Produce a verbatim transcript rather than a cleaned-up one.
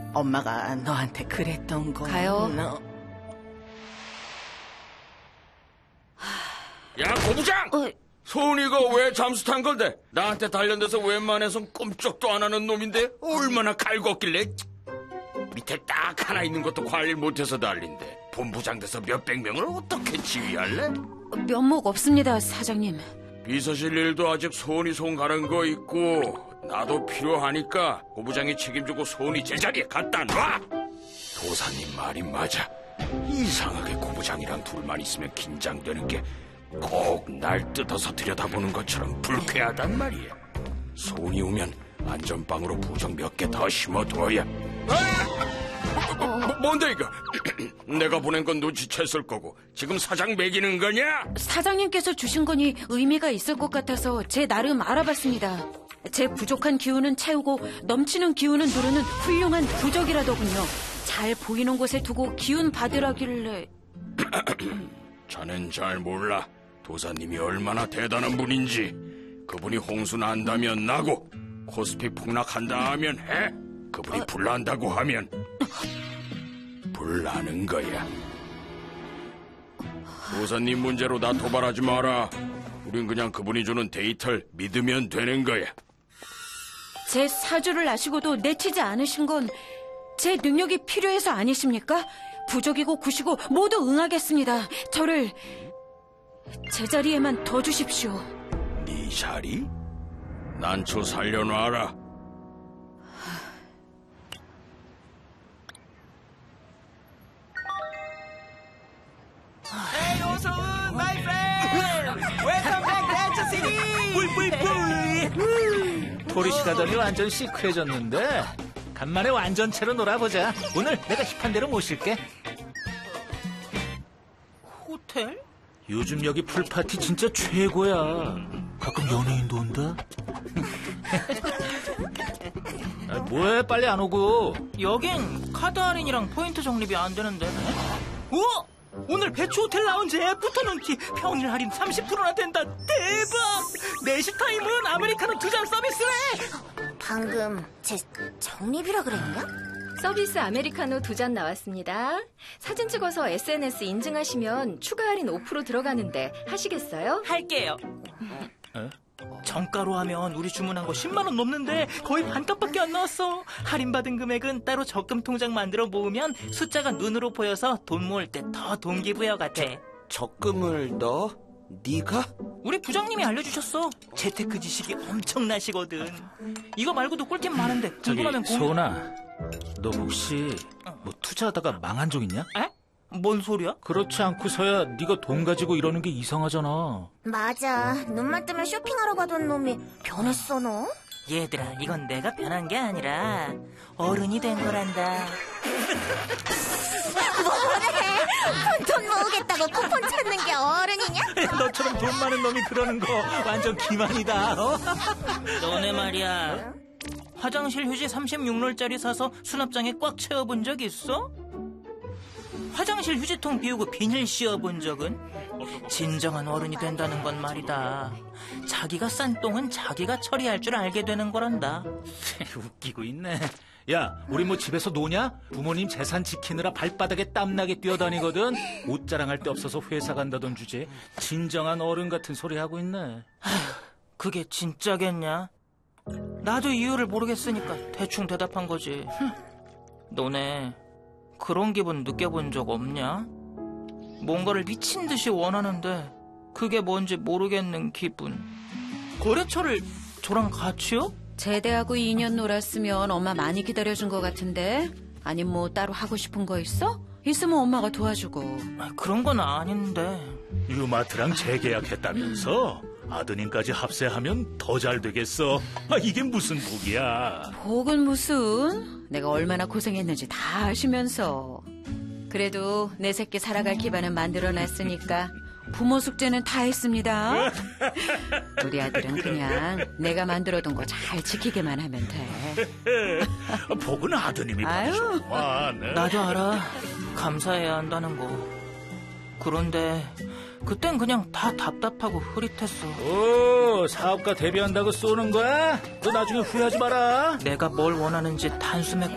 엄마가 너한테 그랬던 거. 가요. 너... 야, 고부장! 어... 소은이가 왜 잠수 탄 건데? 나한테 단련돼서 웬만해선 꼼짝도 안 하는 놈인데 얼마나 갈궜길래? 밑에 딱 하나 있는 것도 관리를 못해서 난린데 본부장 돼서 몇백 명을 어떻게 지휘할래? 면목 없습니다, 사장님. 비서실 일도 아직 소은이 손 가는 거 있고 나도 필요하니까 고부장이 책임지고 소은이 제자리에 갖다 놔! 도사님 말이 맞아. 이상하게 고부장이랑 둘만 있으면 긴장되는 게 꼭 날 뜯어서 들여다보는 것처럼 불쾌하단 말이야. 소은이 오면 안전빵으로 부정 몇 개 더 심어둬야. 아! 뭐, 뭐, 뭔데 이거? 내가 보낸 건 눈치챘을 거고 지금 사장 매기는 거냐? 사장님께서 주신 거니 의미가 있을 것 같아서 제 나름 알아봤습니다. 제 부족한 기운은 채우고 넘치는 기운은 누르는 훌륭한 부적이라더군요. 잘 보이는 곳에 두고 기운 받으라길래. 자넨 잘 몰라. 도사님이 얼마나 대단한 분인지. 그분이 홍수 난다면 나고 코스피 폭락한다 하면 해. 그분이 불난다고 하면 불나는 거야. 도사님 문제로 나 도발하지 마라. 우린 그냥 그분이 주는 데이터를 믿으면 되는 거야. 제 사주를 아시고도 내치지 않으신 건 제 능력이 필요해서 아니십니까? 부족이고 구시고 모두 응하겠습니다. 저를 제자리에만 둬주십시오. 네 자리? 난초 살려놔라. Hey, 오소은, my friend! Welcome back, Dance City! 뿔뿔뿔! 토리시 가더니 완전 시크해졌는데 간만에 완전체로 놀아보자. 오늘 내가 힙한 대로 모실게. 호텔? 요즘 여기 풀파티 진짜 최고야. 가끔 연예인도 온다. 아, 뭐해, 빨리 안 오고. 여긴 카드 할인이랑 포인트 적립이 안 되는데. 우와! 오늘 배추 호텔 라운지 앱부터 넣기 평일 할인 삼십 퍼센트나 된다. 대박! 내시 타임은 아메리카노 두 잔 서비스래. 방금 제 적립이라 그랬나? 서비스 아메리카노 두 잔 나왔습니다. 사진 찍어서 에스엔에스 인증하시면 추가 할인 오 퍼센트 들어가는데 하시겠어요? 할게요. 에? 정가로 하면 우리 주문한 거 십만 원 넘는데 거의 반값밖에 안 나왔어. 할인받은 금액은 따로 적금 통장 만들어 모으면 숫자가 눈으로 보여서 돈 모을 때 더 동기부여가 돼. 적금을 넣어? 네가? 우리 부장님이 알려주셨어. 재테크 지식이 엄청나시거든. 이거 말고도 꿀팁 많은데 궁금하면 저기 소은아, 너 혹시 뭐 투자하다가 망한 적 있냐? 에? 뭔 소리야? 그렇지 않고서야 네가 돈 가지고 이러는 게 이상하잖아. 맞아. 눈만 뜨면 쇼핑하러 가던 놈이 변했어, 너? 얘들아, 이건 내가 변한 게 아니라 어른이 된 거란다. 뭐래? 돈 모으겠다고 쿠폰 찾는 게 어른이냐? 너처럼 돈 많은 놈이 그러는 거 완전 기만이다. 어? 너네 말이야, 화장실 휴지 삼십육 롤짜리 사서 수납장에 꽉 채워본 적 있어? 화장실 휴지통 비우고 비닐 씌워본 적은? 진정한 어른이 된다는 건 말이다, 자기가 싼 똥은 자기가 처리할 줄 알게 되는 거란다. 웃기고 있네. 야, 우리 뭐 집에서 노냐? 부모님 재산 지키느라 발바닥에 땀나게 뛰어다니거든. 옷 자랑할 데 없어서 회사 간다던 주제 진정한 어른 같은 소리 하고 있네. 아휴, 그게 진짜겠냐? 나도 이유를 모르겠으니까 대충 대답한 거지. 너네 그런 기분 느껴본 적 없냐? 뭔가를 미친 듯이 원하는데 그게 뭔지 모르겠는 기분. 거래처를 저랑 같이요? 제대하고 이 년 놀았으면 엄마 많이 기다려준 것 같은데. 아님 뭐 따로 하고 싶은 거 있어? 있으면 엄마가 도와주고. 아, 그런 건 아닌데. 유마트랑 재계약했다면서? 아드님까지 합세하면 더 잘 되겠어. 아, 이게 무슨 복이야. 복은 무슨? 내가 얼마나 고생했는지 다 아시면서. 그래도 내 새끼 살아갈 기반은 만들어놨으니까 부모 숙제는 다 했습니다. 우리 아들은 그냥 내가 만들어둔 거 잘 지키기만 하면 돼. 복은 아드님이 받으셨구만. 나도 알아, 감사해야 한다는 거. 그런데 그땐 그냥 다 답답하고 흐릿했어. 오, 사업가 데뷔한다고 쏘는 거야? 너 나중에 후회하지 마라. 내가 뭘 원하는지 단숨에